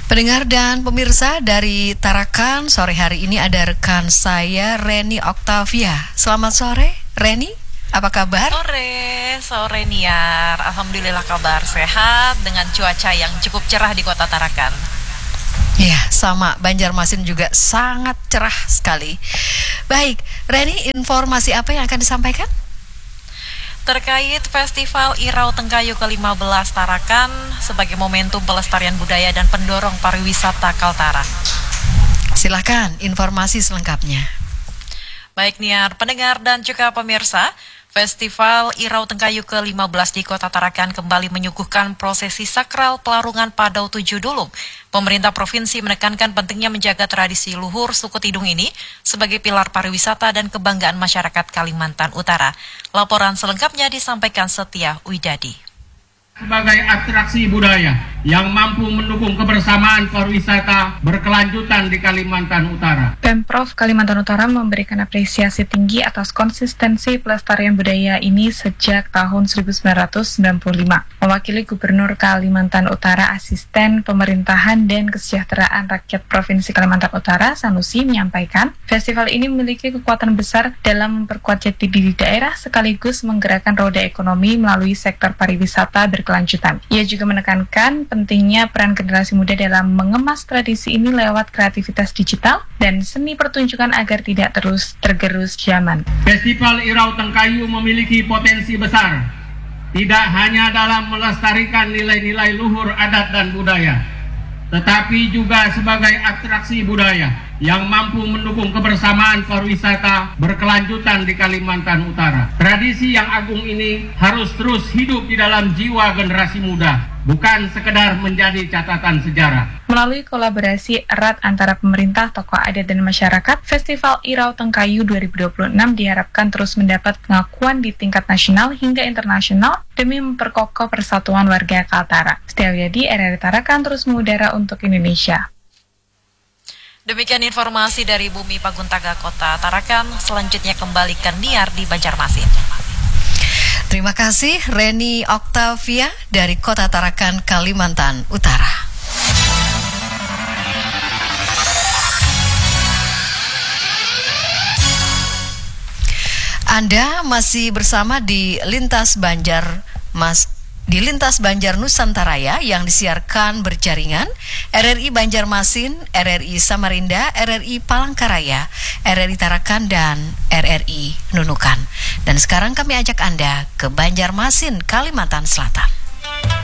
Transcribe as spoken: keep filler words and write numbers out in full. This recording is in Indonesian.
Pendengar dan pemirsa dari Tarakan, sore hari ini ada rekan saya Reni Octavia. Selamat sore, Reni. Apa kabar? Sore, sore Niar. Alhamdulillah kabar sehat dengan cuaca yang cukup cerah di kota Tarakan. Ya, sama. Banjarmasin juga sangat cerah sekali. Baik, Reni, informasi apa yang akan disampaikan? Terkait Festival Irau Tengkayu ke lima belas Tarakan sebagai momentum pelestarian budaya dan pendorong pariwisata Kaltara. Silakan informasi selengkapnya. Baik Niar, pendengar dan juga pemirsa, Festival Irau Tengkayu ke lima belas di Kota Tarakan kembali menyuguhkan prosesi sakral Pelarungan Padau Tujuh Dulung. Pemerintah provinsi menekankan pentingnya menjaga tradisi luhur suku Tidung ini sebagai pilar pariwisata dan kebanggaan masyarakat Kalimantan Utara. Laporan selengkapnya disampaikan Setia Widadi. Sebagai atraksi budaya yang mampu mendukung kebersamaan pariwisata berkelanjutan di Kalimantan Utara. Pemprov Kalimantan Utara memberikan apresiasi tinggi atas konsistensi pelestarian budaya ini sejak tahun seribu sembilan ratus sembilan puluh lima. Mewakili Gubernur Kalimantan Utara, Asisten Pemerintahan dan Kesejahteraan Rakyat Provinsi Kalimantan Utara, Sanusi, menyampaikan, festival ini memiliki kekuatan besar dalam memperkuat jati diri daerah sekaligus menggerakkan roda ekonomi melalui sektor pariwisata ber kelanjutan. Ia juga menekankan pentingnya peran generasi muda dalam mengemas tradisi ini lewat kreativitas digital dan seni pertunjukan agar tidak terus tergerus zaman. Festival Irau Tengkayu memiliki potensi besar, tidak hanya dalam melestarikan nilai-nilai luhur adat dan budaya, tetapi juga sebagai atraksi budaya yang mampu mendukung kebersamaan pariwisata berkelanjutan di Kalimantan Utara. Tradisi yang agung ini harus terus hidup di dalam jiwa generasi muda, bukan sekedar menjadi catatan sejarah. Melalui kolaborasi erat antara pemerintah, tokoh adat, dan masyarakat, Festival Irau Tengkayu dua ribu dua puluh enam diharapkan terus mendapat pengakuan di tingkat nasional hingga internasional demi memperkokoh persatuan warga Kaltara. Setia Widadi, R R I Tarakan, terus mengudara untuk Indonesia. Demikian informasi dari Bumi Paguntaga Kota Tarakan. Selanjutnya kembali ke Niar di Banjarmasin. Terima kasih Reni Octavia dari Kota Tarakan, Kalimantan Utara. Anda masih bersama di Lintas Banjar Mas di Lintas Banjar Nusantaraya yang disiarkan berjaringan R R I Banjarmasin, R R I Samarinda, R R I Palangkaraya, R R I Tarakan, dan R R I Nunukan. Dan sekarang kami ajak Anda ke Banjarmasin, Kalimantan Selatan.